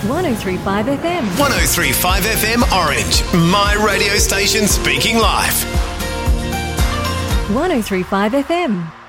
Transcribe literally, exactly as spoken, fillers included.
one oh three point five F M. one oh three point five F M Orange. My radio station speaking live. one oh three point five F M.